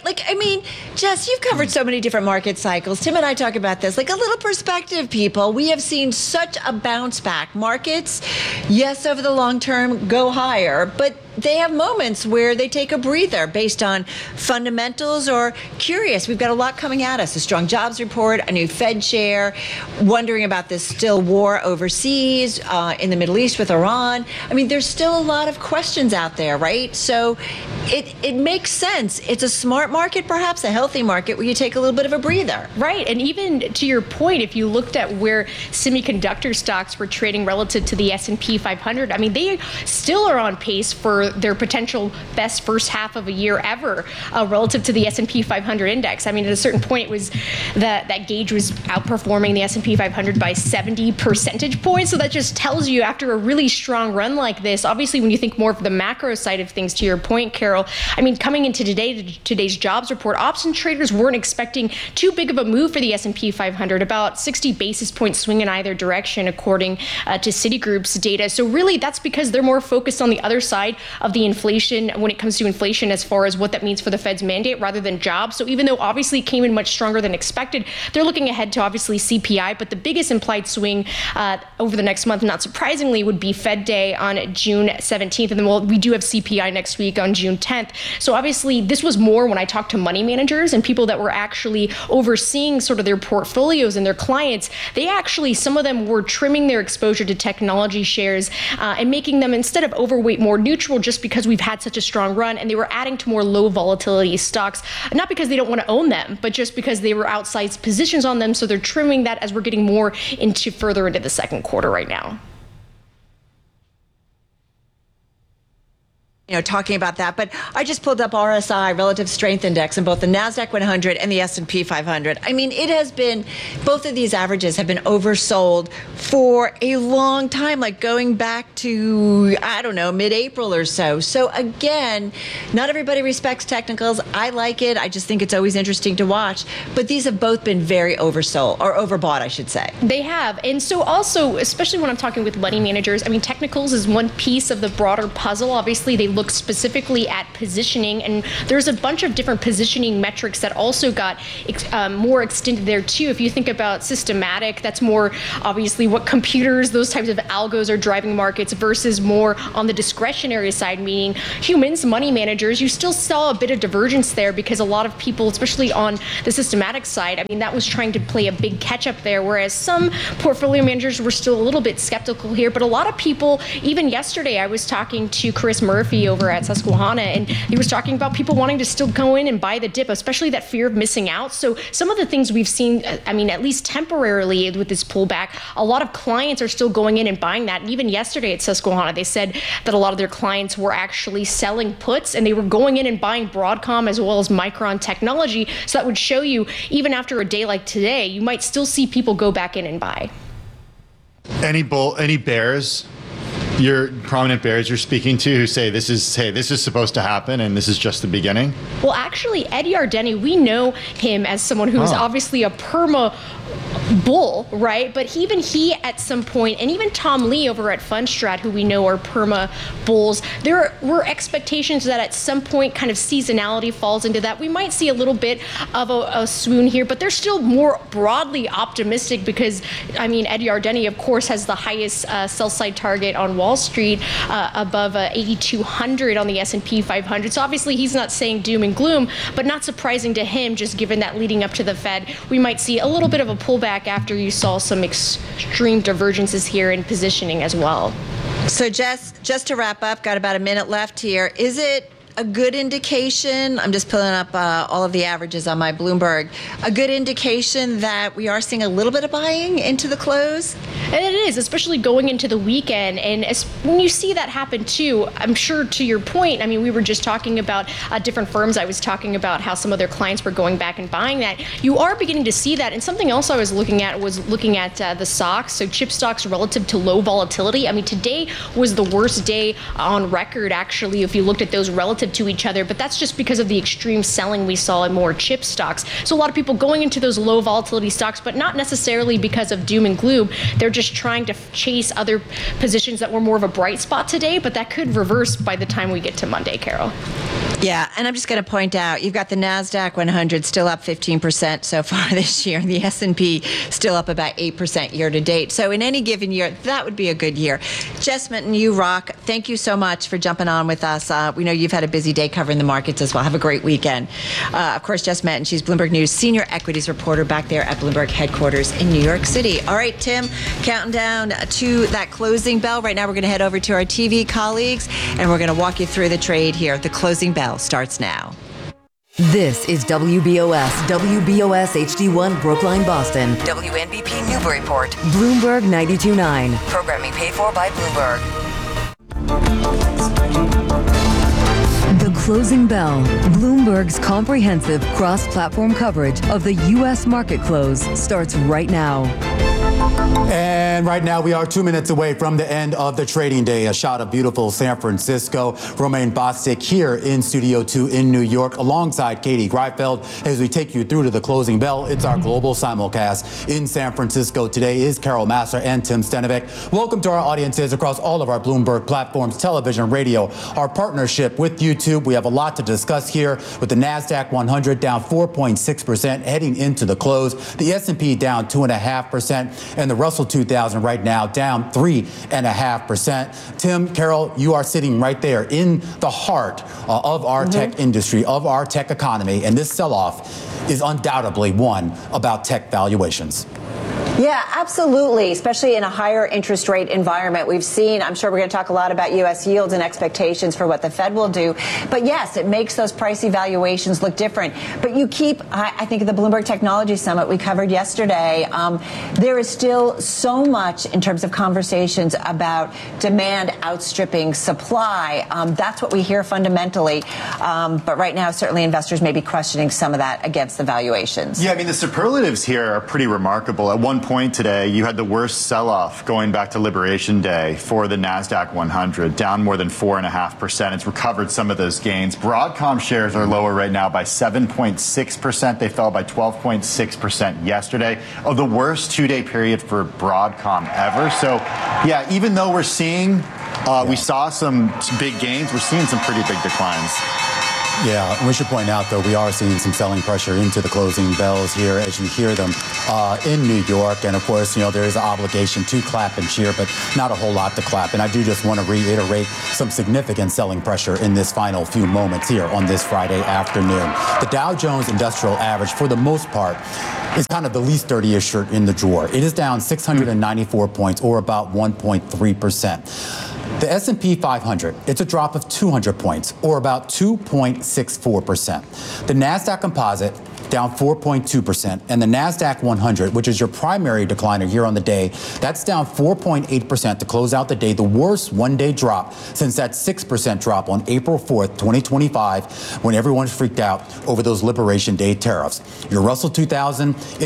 Jess, you've covered so many different market cycles. Tim and I talk about this. Like a little perspective, people. We have seen such a bounce back. Markets, yes, over the long term, go higher, but they have moments where they take a breather based on fundamentals or curious. We've got a lot coming at us, a strong jobs report, a new Fed chair, wondering about this still war overseas in the Middle East with Iran. I mean, there's still a lot of questions out there, right? So it makes sense. It's a smart market, perhaps a healthy market where you take a little bit of a breather. Right. And even to your point, if you looked at where semiconductor stocks were trading relative to the S&P 500, I mean, they still are on pace for their potential best first half of a year ever relative to the S&P 500 index. I mean, at a certain point, it was that gauge was outperforming the S&P 500 by 70 percentage points. So that just tells you after a really strong run like this, obviously when you think more of the macro side of things, to your point, Carol, Carol. I mean, coming into today's jobs report, option traders weren't expecting too big of a move for the S&P 500, about 60 basis points swing in either direction, according to Citigroup's data. So really, that's because they're more focused on the other side of the inflation when it comes to inflation as far as what that means for the Fed's mandate rather than jobs. So even though obviously it came in much stronger than expected, they're looking ahead to obviously CPI, but the biggest implied swing over the next month, not surprisingly, would be Fed Day on June 17th. And then we do have CPI next week on June 10th. So obviously this was more when I talked to money managers and people that were actually overseeing sort of their portfolios and their clients. They actually, some of them were trimming their exposure to technology shares and making them, instead of overweight, more neutral, just because we've had such a strong run. And they were adding to more low volatility stocks, not because they don't want to own them, but just because they were outsized positions on them. So they're trimming that as we're getting more further into the second quarter right now. Talking about that, but I just pulled up RSI, Relative Strength Index, in both the NASDAQ 100 and the S&P 500. I mean, it has been, both of these averages have been oversold for a long time, like going back to, I don't know, mid-April or so. So again, not everybody respects technicals. I like it. I just think it's always interesting to watch. But these have both been very oversold, or overbought, I should say. They have. And so also, especially when I'm talking with money managers, I mean, technicals is one piece of the broader puzzle. Obviously, they look specifically at positioning, and there's a bunch of different positioning metrics that also got more extended there too. If you think about systematic, that's more obviously what computers, those types of algos are driving markets, versus more on the discretionary side, meaning humans, money managers. You still saw a bit of divergence there because a lot of people, especially on the systematic side, I mean, that was trying to play a big catch up there, whereas some portfolio managers were still a little bit skeptical here. But a lot of people, even yesterday, I was talking to Chris Murphy over at Susquehanna, and he was talking about people wanting to still go in and buy the dip, especially that fear of missing out. So some of the things we've seen, I mean, at least temporarily with this pullback, a lot of clients are still going in and buying that. And even yesterday at Susquehanna, they said that a lot of their clients were actually selling puts, and they were going in and buying Broadcom as well as Micron Technology. So that would show you, even after a day like today, you might still see people go back in and buy. Any bears? Your prominent bears you're speaking to who say this is supposed to happen and this is just the beginning? Well, actually, Ed Yardeni, we know him as someone who's obviously a perma bull, right? But even he at some point, and even Tom Lee over at Fundstrat, who we know are perma bulls, there were expectations that at some point kind of seasonality falls into that. We might see a little bit of a swoon here, but they're still more broadly optimistic because, I mean, Ed Yardeni, of course, has the highest sell side target on Wall Street, above 8,200 on the S&P 500. So obviously he's not saying doom and gloom, but not surprising to him, just given that leading up to the Fed, we might see a little bit of a pullback after you saw some extreme divergences here in positioning as well. So Jess, just to wrap up, got about a minute left here. Is it a good indication, I'm just pulling up all of the averages on my Bloomberg, a good indication that we are seeing a little bit of buying into the close? And it is, especially going into the weekend. And when you see that happen too, I'm sure to your point, I mean, we were just talking about different firms. I was talking about how some of their clients were going back and buying that. You are beginning to see that. And something else I was looking at the stocks, so chip stocks relative to low volatility. I mean, today was the worst day on record, actually, if you looked at those relative to each other, but that's just because of the extreme selling we saw in more chip stocks. So a lot of people going into those low volatility stocks, but not necessarily because of doom and gloom. They're just trying to chase other positions that were more of a bright spot today, but that could reverse by the time we get to Monday, Carol. Yeah, and I'm just going to point out, you've got the NASDAQ 100 still up 15% so far this year, and the S&P still up about 8% year to date. So in any given year, that would be a good year. Jess Minton, you rock. Thank you so much for jumping on with us. We know you've had a busy day covering the markets as well. Have a great weekend. Of course, Jess Minton, she's Bloomberg News senior equities reporter back there at Bloomberg headquarters in New York City. All right, Tim, counting down to that closing bell. Right now, we're going to head over to our TV colleagues, and we're going to walk you through the trade here. The closing bell starts now. This is WBOS HD1 Brookline, Boston. WNBP Newburyport. Bloomberg 92.9. Programming paid for by Bloomberg. The Closing Bell, Bloomberg's comprehensive cross-platform coverage of the U.S. market close starts right now. And right now we are 2 minutes away from the end of the trading day. A shot of beautiful San Francisco. Romaine Bostick here in Studio 2 in New York alongside Katie Greifeld as we take you through to the closing bell. It's our global simulcast. In San Francisco today is Carol Massar and Tim Stenovec. Welcome to our audiences across all of our Bloomberg platforms, television, radio, our partnership with YouTube. We have a lot to discuss here with the NASDAQ 100 down 4.6% heading into the close. The S&P down 2.5%. And the Russell 2000 right now down 3.5%. Tim, Carol, you are sitting right there in the heart of our tech industry, of our tech economy. And this sell-off is undoubtedly one about tech valuations. Yeah, absolutely, especially in a higher interest rate environment. We've seen, I'm sure we're going to talk a lot about U.S. yields and expectations for what the Fed will do. But yes, it makes those pricey valuations look different. But you keep, I think of the Bloomberg Technology Summit we covered yesterday, there is still so much in terms of conversations about demand outstripping supply. That's what we hear fundamentally. But right now, certainly investors may be questioning some of that against the valuations. Yeah, I mean, the superlatives here are pretty remarkable. At one point today, you had the worst sell-off going back to Liberation Day for the NASDAQ 100, down more than 4.5%. It's recovered some of those gains. Broadcom shares are lower right now by 7.6%. They fell by 12.6% yesterday. The worst two-day period for Broadcom ever. So, yeah, even though we're seeing, we saw some big gains, we're seeing some pretty big declines. Yeah, and we should point out, though, we are seeing some selling pressure into the closing bells here as you hear them in New York. And, of course, there is an obligation to clap and cheer, but not a whole lot to clap. And I do just want to reiterate some significant selling pressure in this final few moments here on this Friday afternoon. The Dow Jones Industrial Average, for the most part, is kind of the least dirtiest shirt in the drawer. It is down 694 points, or about 1.3%. The S&P 500, it's a drop of 200 points, or about 2.64%. The NASDAQ Composite, down 4.2%. And the NASDAQ 100, which is your primary decliner here on the day, that's down 4.8% to close out the day, the worst one-day drop since that 6% drop on April 4th, 2025, when everyone freaked out over those Liberation Day tariffs. Your Russell 2000,